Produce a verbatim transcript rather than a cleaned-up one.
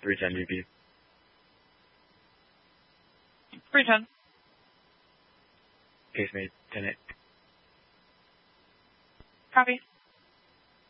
three ten V P. three ten. Case made, ten eight. Copy.